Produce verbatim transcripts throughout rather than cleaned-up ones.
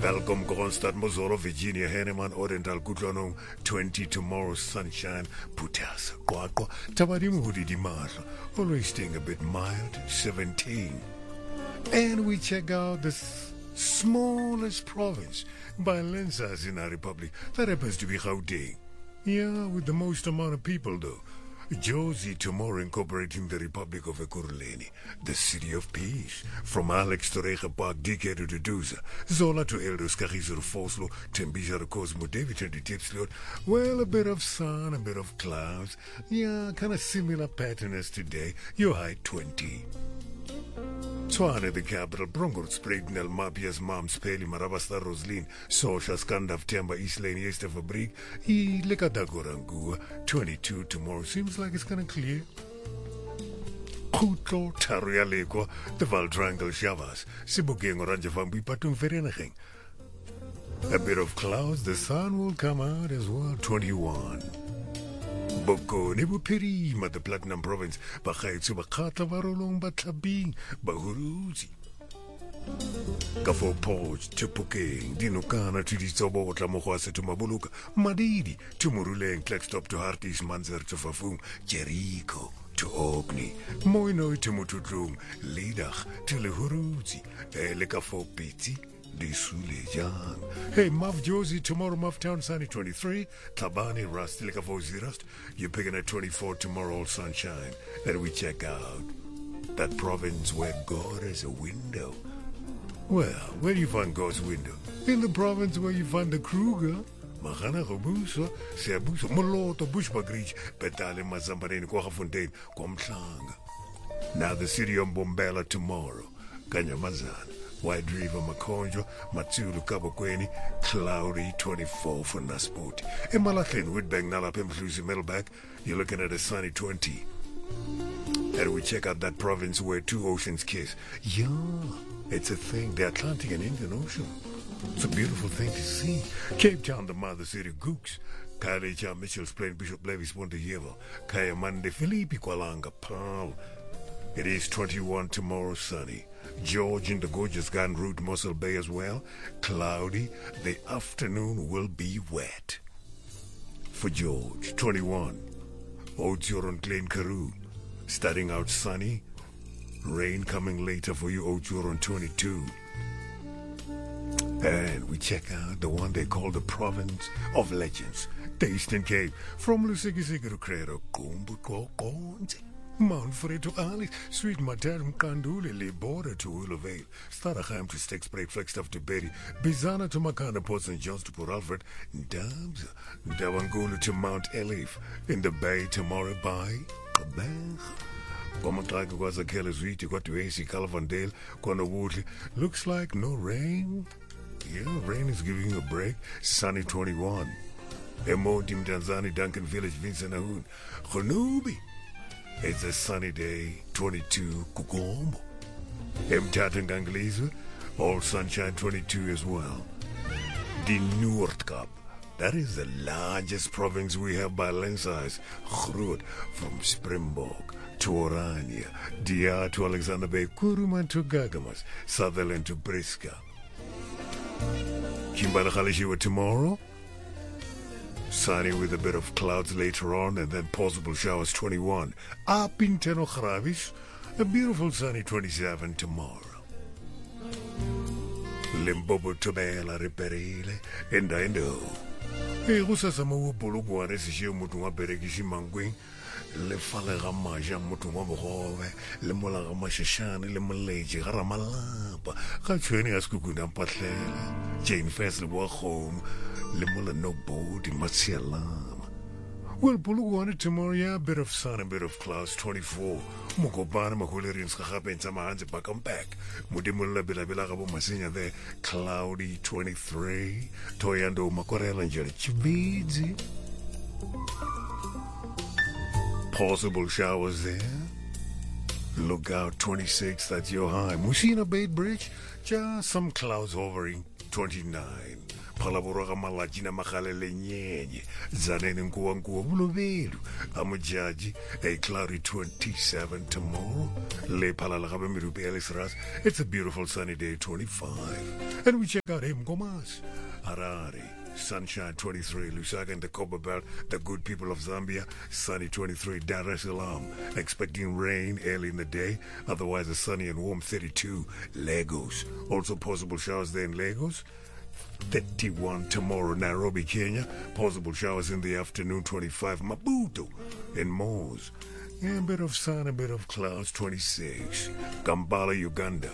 Welkom Kronstadt, Mozoro, Virginia, Henneman, Odendaal, Kutlwanong, twenty tomorrow, sunshine, Putas, Kwakwa, Tabadimu Hudidi Mahla, always staying a bit mild, seventeen. And we check out the s- smallest province by Lensas in our republic. That happens to be Gauteng. Yeah, with the most amount of people though. Josie tomorrow incorporating the Republic of Ekurhuleni, the city of peace. From Alex to Rega Park, Dike to Duduza, Zola to Elders, Kagiso to Foslo, Tembisa to Cosmo, David to the Tipslot. Well, a bit of sun, a bit of clouds. Yeah, kind of similar pattern as today. Your height twenty. Tshwane, the capital, Bronco Spraden, El Mapias, Mams, Peli, Marabasta, Roslin, Sosha, Skandav, Temba, East Lane, East Fabrik, E. Lekadagorangua, twenty-two tomorrow. Seems like it's gonna clear. Kutlo, Tarialekwa, the Val Triangle, Shavas, Sibukeng, Oranje, Fambi, Patum, Ferenaching. A bit of clouds, the sun will come out as well, twenty-one. Boko Nebupiri, the Platinum Province, Bakhaitsu Bakata Varolong Batabing, Bahuruzi. Kafo Poch, Chupukeng, Dinukana to the Sobo, Tlamohase to Mabuluka, Madidi, to Murule, Klekstop to Hartis, Manzer to Fafum, Jericho to Ogni, Moino to Mutudrum, Lidach to Lehuruzi, Elekafo Piti. Hey, Mav Josie, tomorrow Mav Town Sunny twenty-three, Tabani Rust, Likavozi Rust. You're picking at twenty-four tomorrow, all sunshine. Then we check out that province where God is a window. Well, where do you find God's window? In the province where you find the Kruger. Magana Robuso, Seabuso, Moloto, Bushbagrich, Petale Mazambarene, Kwafontaine, Kwamtlanga. Now the city of Bombela tomorrow, Kanyamazan. Wide River, Makonjo, Matsulu, Kabokweni, cloudy twenty-four for Naspoti. In Malachin, Whitbank, Nala, Pemflusi, Middleback, you're looking at a sunny twenty. And we check out that province where two oceans kiss. Yeah, it's a thing, the Atlantic and Indian Ocean. It's a beautiful thing to see. Cape Town, the mother city, Gooks. Kyle H. Mitchell's playing Bishop Levis Monteyevo. Kaya Mande, Felipe Kualanga, Paul. It is twenty-one tomorrow, sunny. George in the gorgeous Gun Route, Mossel Bay as well. Cloudy. The afternoon will be wet. For George, twenty-one. Ojuron Glen Karoo. Starting out sunny. Rain coming later for you, Ojuron twenty-two. And we check out the one they call the Province of Legends. The Eastern Cape. From Lusigisiga to Credo. Kumbu Konze. Mount Fredo Alice, Sweet Maternum Kandule, Le Border to Willowvale, Staraham to Steaks Break, Flagstaff to Berry, Bizana to Makana, Port Saint John's to Port Alfred, Dubs, Dawangulu to Mount Elif, in the Bay to Morabai, Kabang. Komataka was a Kelly's Reed, you got to A C Calvandale, Kono Woodley. Looks like no rain. Yeah, rain is giving you a break. Sunny twenty-one. Emo Dim Tanzani, Duncan Village, Vincent Ahoon, Khonubi. It's a sunny day, twenty-two, Kukombo. Mtata Ngangliza, all sunshine, twenty-two as well. The Noordkap, that is the largest province we have by land size. Groot, from Springbok to Orania, D R to Alexander Bay, Kuruman to Gagamas, Sutherland to Briska. Kimbalakalishiwa tomorrow. Sunny with a bit of clouds later on and then possible showers twenty-one. Up in Tenokravis, a beautiful sunny twenty-seven tomorrow. Limbobo Tobela Reperile, and I know. Hey, Rusa Samu Pulugu Aresi Mutua Beregishi Manguin, Le Falega Maja Mutua Hove, Le Mola Mashashan, Le Malaji, Ramalapa, Kachuni Askukudam Patle, Jane Fessel walk home. Limula no boat in Matsialam. Well, Puluguana tomorrow, yeah, a bit of sun, a bit of clouds, twenty-four. Mukobana, Makularians, Kahapen, Samahans, back and back. Mudimula Bilabilabo Masinya there, cloudy, twenty-three. Toyando, Makorel and Jerichibizi. Possible showers there. Look out, twenty-six, that's your high. Musina Bay Bridge, just some clouds hovering, twenty-nine. phalaboro ga malatsi na magale lenyenye zaneni nkuwankuwa bolobelu a mojaji a cloudy twenty-seven tomorrow le phalala gape medupe ya leseras. It's a beautiful sunny day twenty-five, and we check out Mkomas Harare sunshine twenty-three, Lusaka and the Copper Belt, the good people of Zambia sunny twenty-three, Dar es Salaam expecting rain early in the day, otherwise a sunny and warm thirty-two, Lagos also possible showers there in Lagos thirty-one tomorrow, Nairobi, Kenya possible showers in the afternoon twenty-five, Maputo and Mos yeah, a bit of sun, a bit of clouds twenty-six, Kampala, Uganda.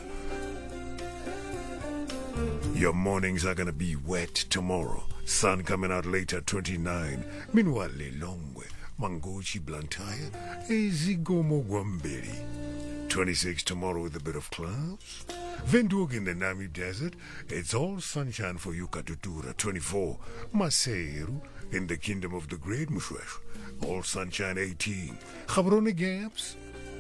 Your mornings are gonna be wet tomorrow. Sun coming out later, twenty-nine. Meanwhile, Lilongwe, Mangochi, Blantyre, Ezigomo, Gwambeli. twenty-six tomorrow with a bit of clouds. Windhoek in the Namib Desert, it's all sunshine for you, Katutura. twenty-four. Maseru in the Kingdom of the Great, Mushwesh, all sunshine. eighteen. Gaborone Gaps,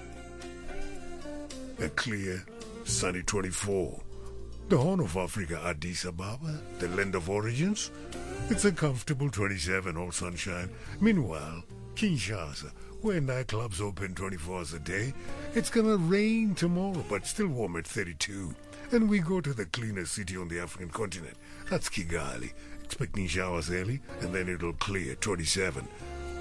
a clear, sunny. twenty-four. The Horn of Africa, Addis Ababa, the land of origins, it's a comfortable twenty-seven, all sunshine. Meanwhile, Kinshasa, where nightclubs open twenty-four hours a day, it's gonna rain tomorrow, but still warm at thirty-two. And we go to the cleanest city on the African continent. That's Kigali, expecting showers early, and then it'll clear, twenty-seven.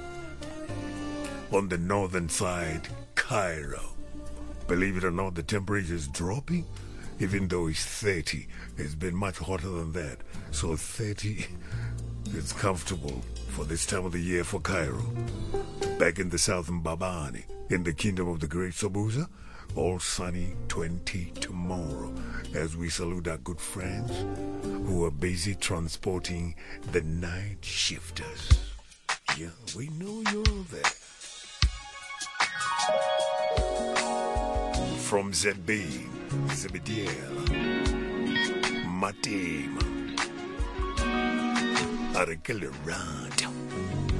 On the northern side, Cairo. Believe it or not, the temperature is dropping. Even though it's thirty, it's been much hotter than that. So thirty, it's comfortable for this time of the year for Cairo. Back in the south in Babani, in the Kingdom of the Great Sobuza, all sunny. twenty tomorrow, as we salute our good friends who are busy transporting the night shifters. Yeah, we know you're there. From Z B, Zebediela, Matima, Arakelerado.